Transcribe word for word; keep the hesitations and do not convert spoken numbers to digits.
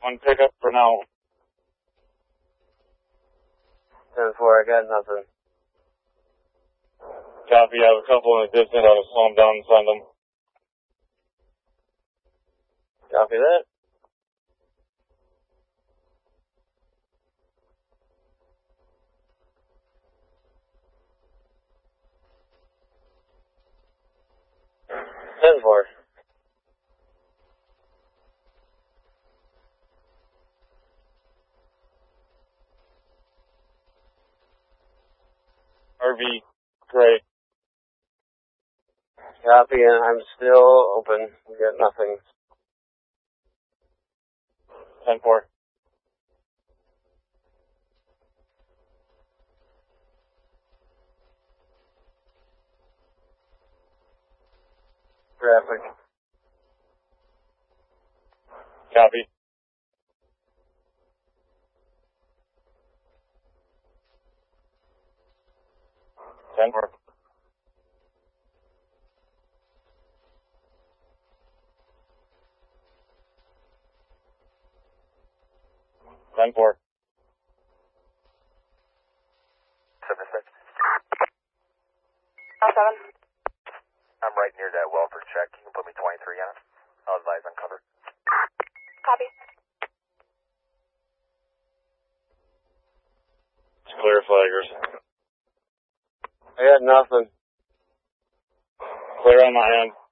One pickup for now. ten four, I got nothing. Copy, I have a couple in the distance. I'll just slow them down and send them. Copy that. ten four. R V, great. Copy, and I'm still open. We got nothing. ten four. Traffic. Copy. ten four. ten four. seven six. Oh, seven. I'm right near that welfare check. You can put me twenty-three on it. I'll advise on cover. Copy. It's clear, flaggers. I got nothing. Clear on my end.